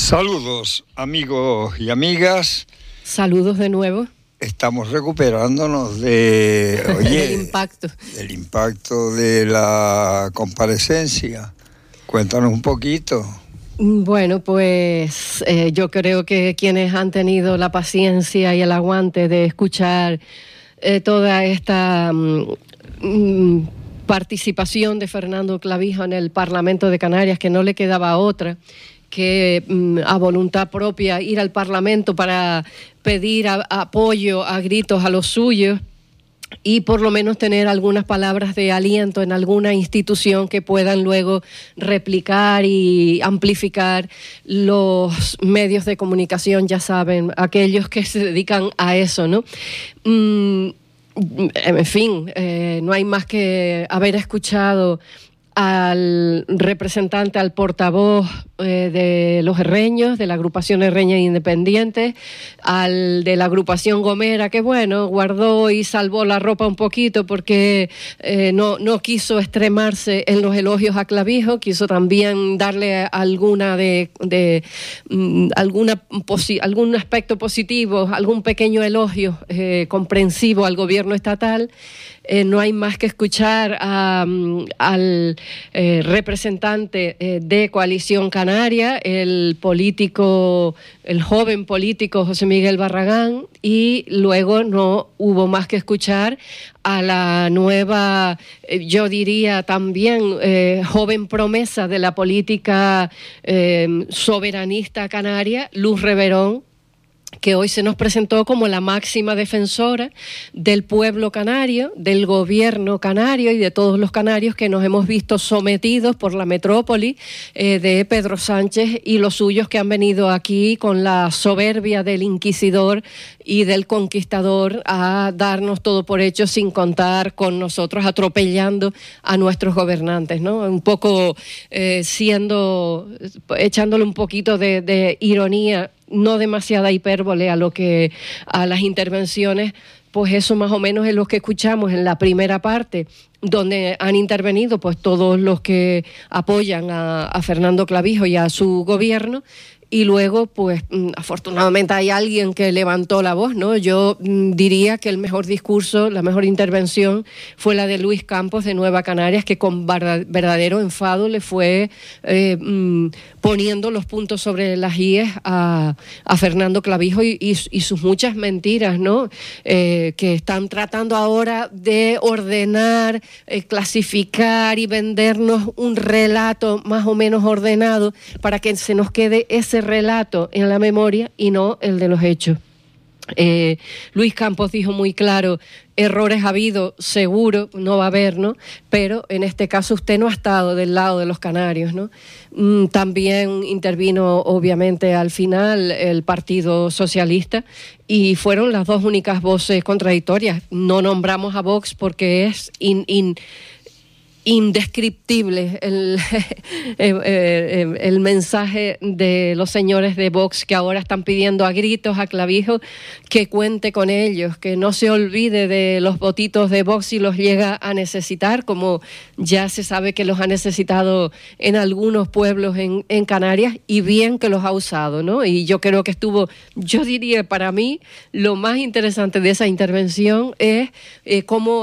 Saludos, amigos y amigas. Saludos de nuevo. Estamos recuperándonos del impacto de la comparecencia. Cuéntanos un poquito. Bueno, pues yo creo que quienes han tenido la paciencia y el aguante de escuchar toda esta participación de Fernando Clavijo en el Parlamento de Canarias, que no le quedaba otra que a voluntad propia ir al Parlamento para pedir apoyo a gritos a los suyos y por lo menos tener algunas palabras de aliento en alguna institución que puedan luego replicar y amplificar los medios de comunicación, ya saben, aquellos que se dedican a eso, ¿no? En fin, no hay más que haber escuchado al representante, al portavoz de los herreños, de la agrupación Herreña Independiente, al de la agrupación Gomera, que bueno, guardó y salvó la ropa un poquito porque no quiso extremarse en los elogios a Clavijo, quiso también darle algún aspecto positivo, algún pequeño elogio comprensivo al gobierno estatal. No hay más que escuchar al representante de Coalición Canaria, el joven político José Miguel Barragán, y luego no hubo más que escuchar a la nueva, yo diría también joven promesa de la política soberanista canaria, Luz Reverón, que hoy se nos presentó como la máxima defensora del pueblo canario, del gobierno canario y de todos los canarios que nos hemos visto sometidos por la metrópoli de Pedro Sánchez y los suyos que han venido aquí con la soberbia del inquisidor y del conquistador a darnos todo por hecho sin contar con nosotros, atropellando a nuestros gobernantes, ¿no? Un poco echándole un poquito de ironía, no demasiada hipérbole a las intervenciones, pues eso más o menos es lo que escuchamos en la primera parte, donde han intervenido pues todos los que apoyan a Fernando Clavijo y a su gobierno. Y luego, pues, afortunadamente hay alguien que levantó la voz, ¿no? Yo diría que el mejor discurso, la mejor intervención fue la de Luis Campos de Nueva Canarias, que con verdadero enfado le fue poniendo los puntos sobre las íes a Fernando Clavijo y sus muchas mentiras, ¿no? Que están tratando ahora de ordenar, clasificar y vendernos un relato más o menos ordenado para que se nos quede ese relato en la memoria y no el de los hechos. Luis Campos dijo muy claro, errores ha habido, seguro, no va a haber, ¿no? Pero en este caso usted no ha estado del lado de los canarios, ¿no? También intervino, obviamente, al final el Partido Socialista y fueron las dos únicas voces contradictorias. No nombramos a Vox porque es indescriptible el mensaje de los señores de Vox que ahora están pidiendo a gritos a Clavijo que cuente con ellos, que no se olvide de los votitos de Vox si los llega a necesitar, como ya se sabe que los ha necesitado en algunos pueblos en Canarias, y bien que los ha usado, ¿no? Y yo creo que yo diría, para mí, lo más interesante de esa intervención es como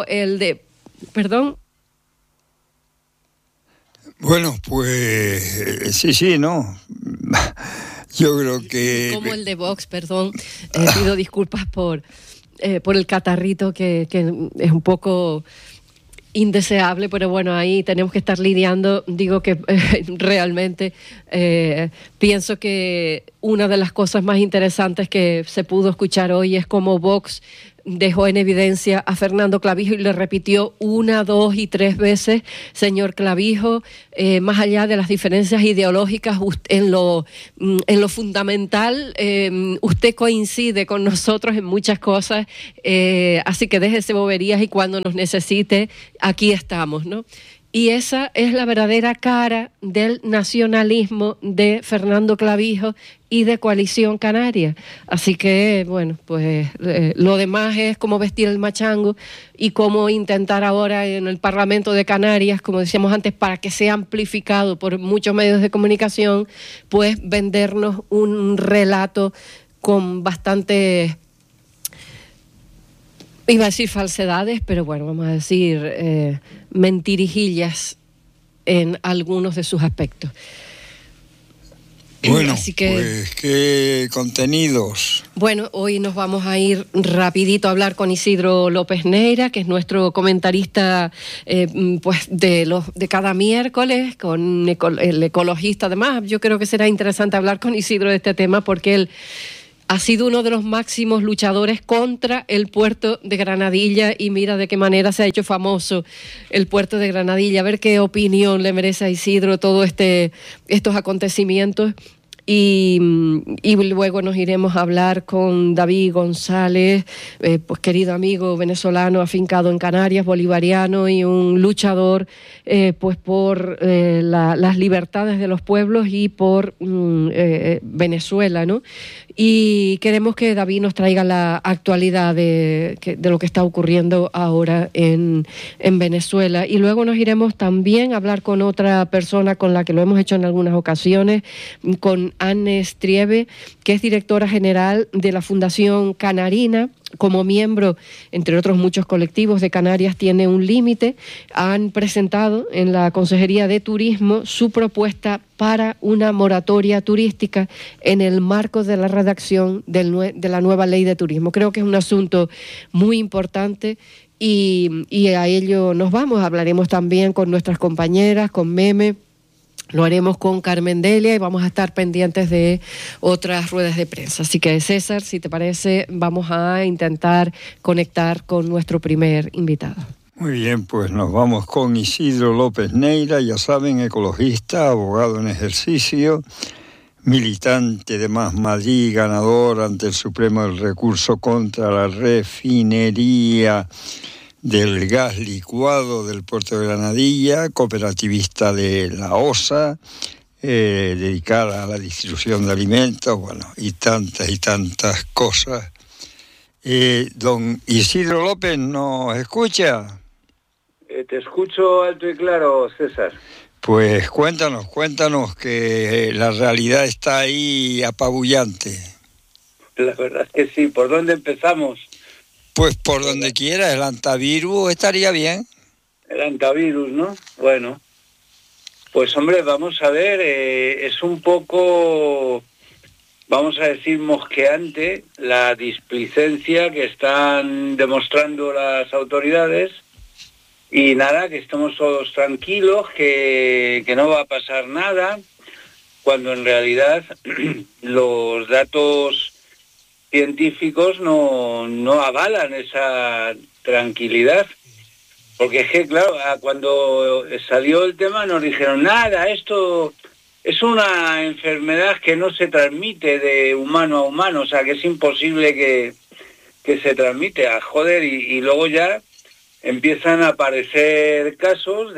Bueno, pues sí, ¿no? Yo creo que... Como el de Vox, pido disculpas por el catarrito que es un poco indeseable, pero bueno, ahí tenemos que estar lidiando. Digo que realmente pienso que una de las cosas más interesantes que se pudo escuchar hoy es cómo Vox dejó en evidencia a Fernando Clavijo y le repitió 1, 2 y 3 veces, señor Clavijo, más allá de las diferencias ideológicas, en lo fundamental, usted coincide con nosotros en muchas cosas, así que déjese boberías y cuando nos necesite, aquí estamos, ¿no? Y esa es la verdadera cara del nacionalismo de Fernando Clavijo y de Coalición Canaria. Así que, bueno, pues lo demás es cómo vestir el machango y cómo intentar ahora en el Parlamento de Canarias, como decíamos antes, para que sea amplificado por muchos medios de comunicación, pues vendernos un relato con bastantes, iba a decir falsedades, pero bueno, vamos a decir mentirijillas en algunos de sus aspectos. Bueno, así que, pues, ¿qué contenidos? Bueno, hoy nos vamos a ir rapidito a hablar con Isidro López Neira, que es nuestro comentarista pues de cada miércoles, con el ecologista. Además, yo creo que será interesante hablar con Isidro de este tema, porque él ha sido uno de los máximos luchadores contra el puerto de Granadilla, y mira de qué manera se ha hecho famoso el puerto de Granadilla. A ver qué opinión le merece a Isidro todo estos acontecimientos. Y luego nos iremos a hablar con David González, pues querido amigo venezolano afincado en Canarias, bolivariano y un luchador pues por las libertades de los pueblos y por Venezuela, ¿no? Y queremos que David nos traiga la actualidad de lo que está ocurriendo ahora en Venezuela. Y luego nos iremos también a hablar con otra persona con la que lo hemos hecho en algunas ocasiones, con Anne Striebe, que es directora general de la Fundación Canarina. Como miembro, entre otros muchos colectivos de Canarias, tiene un límite. Han presentado en la Consejería de Turismo su propuesta para una moratoria turística en el marco de la redacción de la nueva ley de turismo. Creo que es un asunto muy importante y a ello nos vamos. Hablaremos también con nuestras compañeras, con Meme. Lo haremos con Carmen Delia y vamos a estar pendientes de otras ruedas de prensa. Así que, César, si te parece, vamos a intentar conectar con nuestro primer invitado. Muy bien, pues nos vamos con Isidro López Neira, ya saben, ecologista, abogado en ejercicio, militante de Más Madrid, ganador ante el Supremo del recurso contra la refinería del gas licuado del puerto de Granadilla, cooperativista de la OSA, dedicada a la distribución de alimentos, bueno, y tantas cosas. Don Isidro López, ¿nos escucha? Te escucho alto y claro, César. Pues cuéntanos que la realidad está ahí apabullante. La verdad es que sí. ¿Por dónde empezamos? Pues por donde quiera, el antivirus estaría bien. El antivirus, ¿no? Bueno, pues hombre, vamos a ver, es un poco, vamos a decir, mosqueante la displicencia que están demostrando las autoridades, y nada, que estamos todos tranquilos, que no va a pasar nada, cuando en realidad los datos científicos no avalan esa tranquilidad. Porque es que, claro, cuando salió el tema nos dijeron, nada, esto es una enfermedad que no se transmite de humano a humano, o sea, que es imposible que se transmite. Joder, y luego ya empiezan a aparecer casos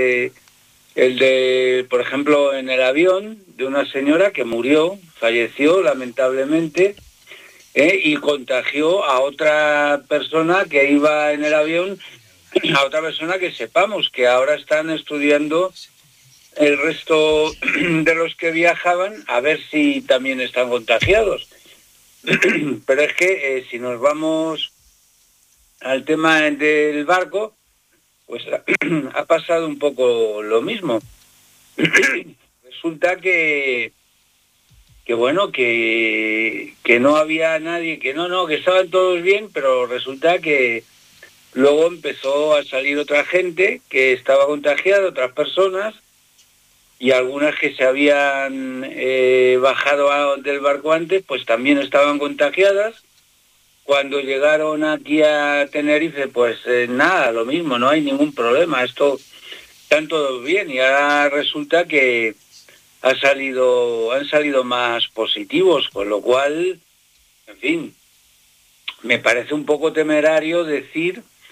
por ejemplo, en el avión, de una señora que falleció lamentablemente, y contagió a otra persona que iba en el avión, a otra persona que sepamos que ahora están estudiando el resto de los que viajaban a ver si también están contagiados. Pero es que si nos vamos al tema del barco, pues ha pasado un poco lo mismo. Resulta que bueno, que no había nadie, que estaban todos bien, pero resulta que luego empezó a salir otra gente que estaba contagiada, otras personas, y algunas que se habían bajado del barco antes, pues también estaban contagiadas. Cuando llegaron aquí a Tenerife, pues nada, lo mismo, no hay ningún problema, están todos bien, y ahora resulta que han salido más positivos, con lo cual, en fin, me parece un poco temerario decir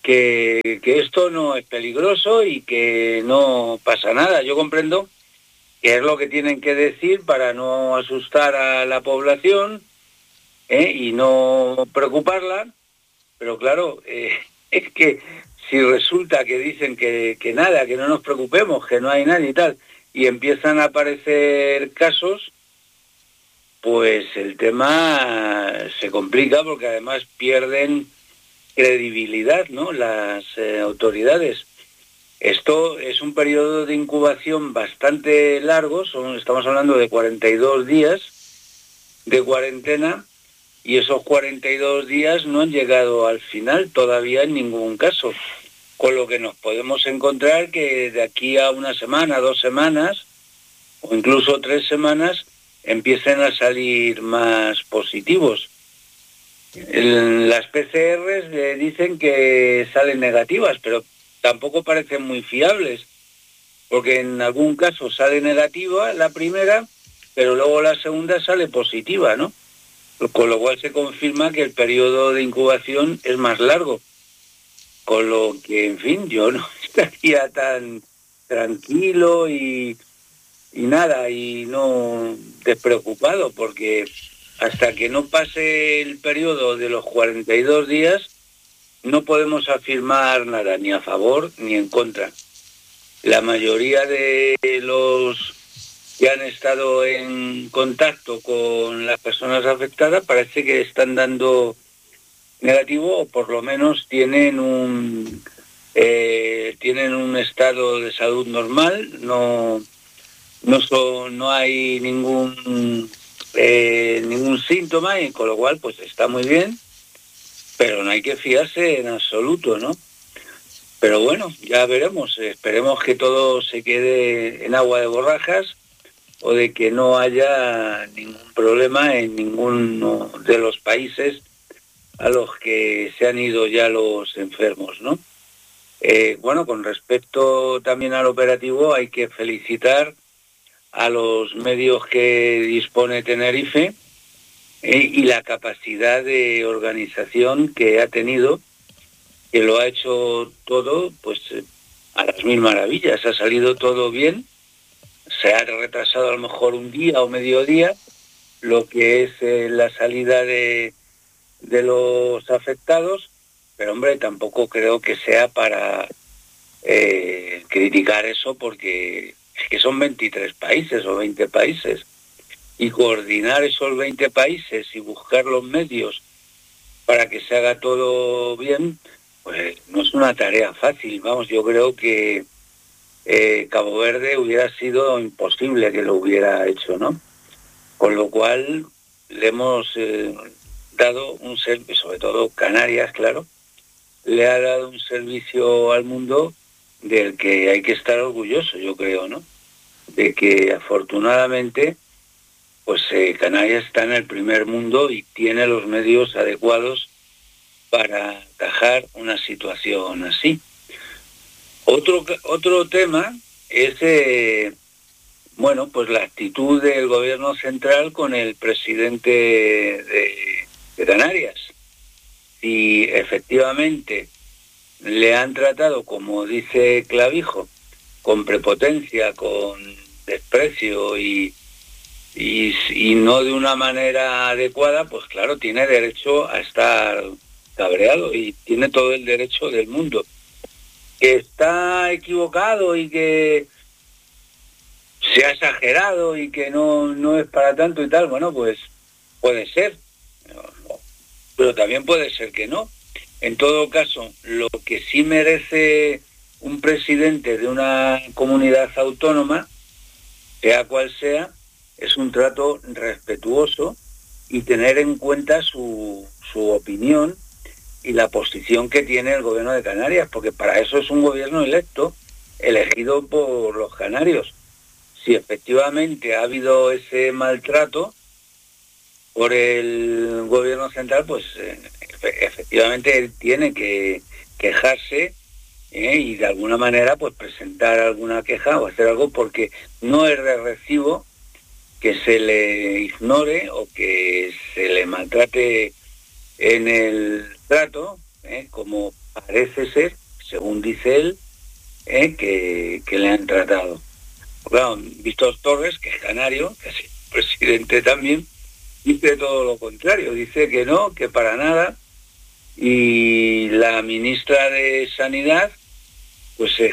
que esto no es peligroso y que no pasa nada. Yo comprendo que es lo que tienen que decir para no asustar a la población y no preocuparla, pero claro, es que si resulta que dicen que nada, que no nos preocupemos, que no hay nadie y tal, y empiezan a aparecer casos, pues el tema se complica porque además pierden credibilidad, ¿no?, las autoridades. Esto es un periodo de incubación bastante largo, estamos hablando de 42 días de cuarentena, y esos 42 días no han llegado al final todavía en ningún caso, con lo que nos podemos encontrar que de aquí a una semana, 2 semanas, o incluso 3 semanas, empiecen a salir más positivos. Las PCRs dicen que salen negativas, pero tampoco parecen muy fiables, porque en algún caso sale negativa la primera, pero luego la segunda sale positiva, ¿no? Con lo cual se confirma que el periodo de incubación es más largo. Con lo que, en fin, yo no estaría tan tranquilo y nada, y no despreocupado, porque hasta que no pase el periodo de los 42 días, no podemos afirmar nada, ni a favor ni en contra. La mayoría de los que han estado en contacto con las personas afectadas parece que están dando negativo, o por lo menos tienen un estado de salud normal, no hay ningún síntoma, y con lo cual pues está muy bien, pero no hay que fiarse en absoluto, ¿no? Pero bueno, ya veremos, esperemos que todo se quede en agua de borrajas, o de que no haya ningún problema en ninguno de los países a los que se han ido ya los enfermos, ¿no? Bueno, con respecto también al operativo, hay que felicitar a los medios que dispone Tenerife y la capacidad de organización que ha tenido, que lo ha hecho todo pues a las mil maravillas, ha salido todo bien. Se ha retrasado a lo mejor un día o medio día lo que es la salida de los afectados, pero hombre, tampoco creo que sea para criticar eso, porque es que son 23 países o 20 países, y coordinar esos 20 países y buscar los medios para que se haga todo bien, pues no es una tarea fácil. Vamos, yo creo que Cabo Verde hubiera sido imposible que lo hubiera hecho, ¿no? Con lo cual le hemos dado un servicio, sobre todo Canarias, claro, le ha dado un servicio al mundo del que hay que estar orgulloso, yo creo, ¿no? De que afortunadamente pues Canarias está en el primer mundo y tiene los medios adecuados para atajar una situación así. Otro tema es, bueno, pues la actitud del gobierno central con el presidente de Canarias. Si efectivamente le han tratado, como dice Clavijo, con prepotencia, con desprecio y no de una manera adecuada, pues claro, tiene derecho a estar cabreado y tiene todo el derecho del mundo. Que está equivocado y que se ha exagerado y que no es para tanto y tal, bueno, pues puede ser, pero también puede ser que no. En todo caso, lo que sí merece un presidente de una comunidad autónoma, sea cual sea, es un trato respetuoso y tener en cuenta su opinión y la posición que tiene el gobierno de Canarias, porque para eso es un gobierno electo, elegido por los canarios. Si efectivamente ha habido ese maltrato por el gobierno central, pues efectivamente él tiene que quejarse y de alguna manera pues presentar alguna queja o hacer algo, porque no es de recibo que se le ignore o que se le maltrate en el trato, como parece ser, según dice él, que le han tratado. Claro, Víctor Torres, que es canario, que es presidente también, dice todo lo contrario, dice que no, que para nada, y la ministra de Sanidad pues se